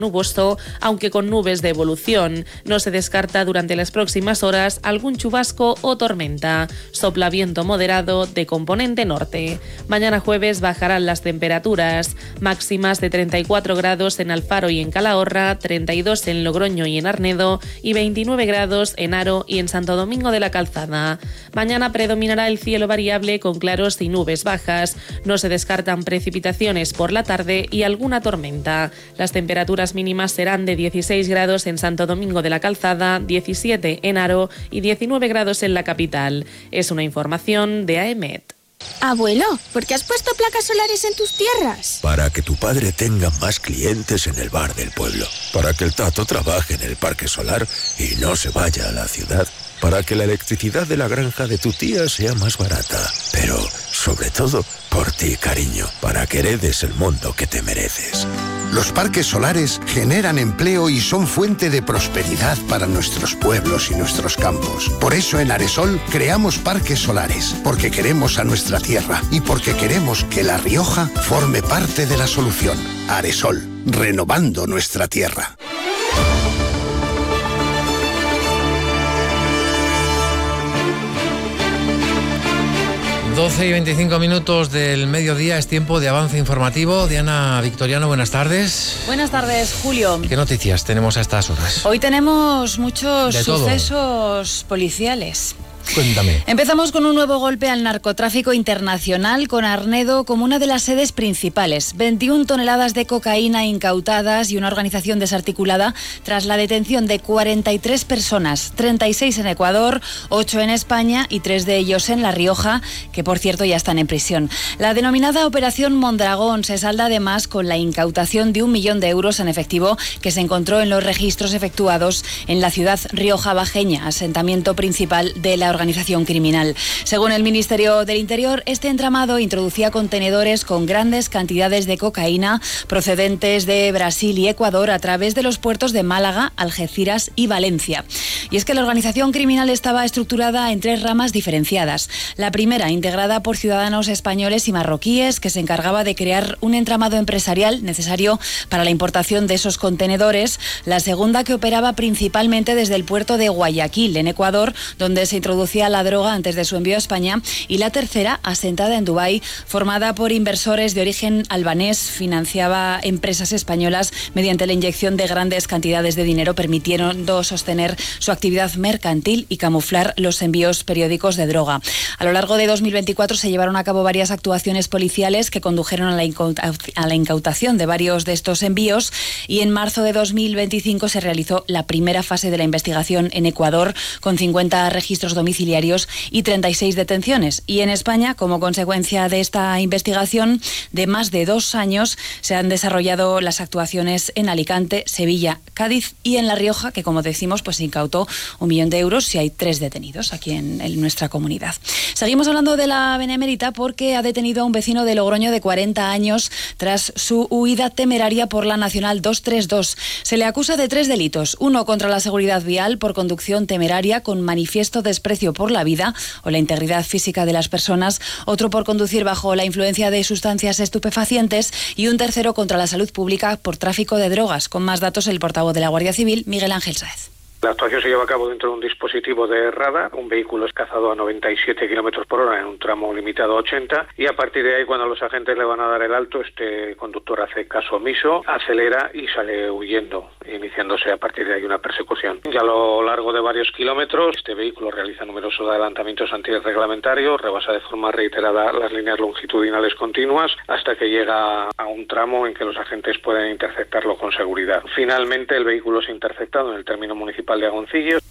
nuboso, aunque con nubes de evolución. No se descarta durante las próximas horas algún chubasco o tormenta. Sopla viento moderado de componente norte. Mañana jueves bajarán las temperaturas, máximas de 34 grados en Alfaro y en Calahorra, 32 en Logroño y en Arnedo y 29 grados en Haro y en Santo Domingo de la Calzada. Mañana predominará el cielo variable con claros y nubes bajas. No se descartan precipitaciones por la tarde y alguna tormenta. Las temperaturas mínimas serán de 16 grados en Santo Domingo de la Calzada, 17 en Haro y 19 grados en la capital. Es una información de AEMET. Abuelo, ¿por qué has puesto placas solares en tus tierras? Para que tu padre tenga más clientes en el bar del pueblo. Para que el Tato trabaje en el parque solar y no se vaya a la ciudad. Para que la electricidad de la granja de tu tía sea más barata. Pero, sobre todo, por ti, cariño. Para que heredes el mundo que te mereces. Los parques solares generan empleo y son fuente de prosperidad para nuestros pueblos y nuestros campos. Por eso en Aresol creamos parques solares, porque queremos a nuestra tierra y porque queremos que La Rioja forme parte de la solución. Aresol, renovando nuestra tierra. Doce y 25 minutos del mediodía, es tiempo de avance informativo. Diana Victoriano, buenas tardes. Buenas tardes, Julio. ¿Qué noticias tenemos a estas horas? Hoy tenemos muchos sucesos policiales. Cuéntame. Empezamos con un nuevo golpe al narcotráfico internacional, con Arnedo como una de las sedes principales. 21 toneladas de cocaína incautadas y una organización desarticulada tras la detención de 43 personas, 36 en Ecuador, 8 en España y 3 de ellos en La Rioja, que por cierto ya están en prisión. La denominada Operación Mondragón se salda además con la incautación de 1 millón de euros en efectivo que se encontró en los registros efectuados en la ciudad riojabajeña, asentamiento principal de la organización criminal. Según el Ministerio del Interior, este entramado introducía contenedores con grandes cantidades de cocaína procedentes de Brasil y Ecuador a través de los puertos de Málaga, Algeciras y Valencia. Y es que la organización criminal estaba estructurada en 3 ramas diferenciadas. La primera, integrada por ciudadanos españoles y marroquíes, que se encargaba de crear un entramado empresarial necesario para la importación de esos contenedores. La segunda, que operaba principalmente desde el puerto de Guayaquil, en Ecuador, donde se introducía la droga antes de su envío a España, y la tercera, asentada en Dubái, formada por inversores de origen albanés, financiaba empresas españolas mediante la inyección de grandes cantidades de dinero, permitiendo sostener su actividad mercantil y camuflar los envíos periódicos de droga. A lo largo de 2024 se llevaron a cabo varias actuaciones policiales que condujeron a la incautación de varios de estos envíos, y en marzo de 2025 se realizó la primera fase de la investigación en Ecuador, con 50 registros domiciliarios y 36 detenciones. Y en España, como consecuencia de esta investigación de más de 2 años, se han desarrollado las actuaciones en Alicante, Sevilla, Cádiz y en La Rioja, que como decimos, pues incautó 1 millón de euros y hay 3 detenidos aquí en nuestra comunidad. Seguimos hablando de la Benemérita porque ha detenido a un vecino de Logroño de 40 años tras su huida temeraria por la Nacional 232. Se le acusa de 3 delitos. 1 contra la seguridad vial por conducción temeraria con manifiesto desprecio por la vida o la integridad física de las personas, otro por conducir bajo la influencia de sustancias estupefacientes y un tercero contra la salud pública por tráfico de drogas. Con más datos, el portavoz de la Guardia Civil, Miguel Ángel Sáez. La actuación se lleva a cabo dentro de un dispositivo de radar. Un vehículo es cazado a 97 km por hora en un tramo limitado a 80 y a partir de ahí, cuando los agentes le van a dar el alto, este conductor hace caso omiso, acelera y sale huyendo, iniciándose a partir de ahí una persecución. Y a lo largo de varios kilómetros, este vehículo realiza numerosos adelantamientos antirreglamentarios, rebasa de forma reiterada las líneas longitudinales continuas hasta que llega a un tramo en que los agentes pueden interceptarlo con seguridad. Finalmente, el vehículo es interceptado en el término municipal de Agoncillos.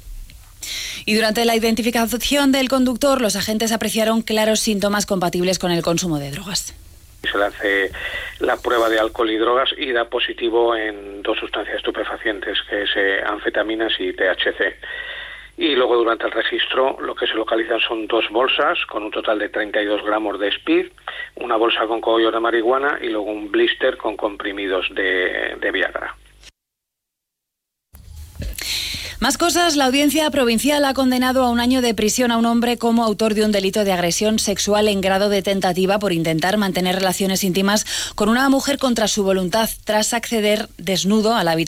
Y durante la identificación del conductor, los agentes apreciaron claros síntomas compatibles con el consumo de drogas. Se le hace la prueba de alcohol y drogas y da positivo en 2 sustancias estupefacientes, que es anfetaminas y THC. Y luego, durante el registro, lo que se localizan son 2 bolsas con un total de 32 gramos de speed, una bolsa con cogollos de marihuana y luego un blister con comprimidos de Viagra. Más cosas, la Audiencia Provincial ha condenado a 1 año de prisión a un hombre como autor de un delito de agresión sexual en grado de tentativa por intentar mantener relaciones íntimas con una mujer contra su voluntad tras acceder desnudo a la habitación